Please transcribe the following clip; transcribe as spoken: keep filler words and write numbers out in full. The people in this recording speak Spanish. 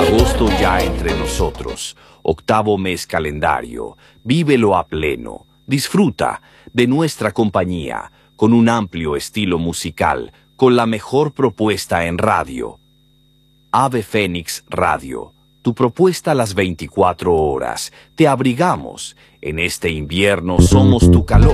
Agosto ya entre nosotros, octavo mes calendario, vívelo a pleno, disfruta de nuestra compañía, con un amplio estilo musical, con la mejor propuesta en radio. Ave Fénix Radio, tu propuesta a las veinticuatro horas, te abrigamos, en este invierno somos tu calor.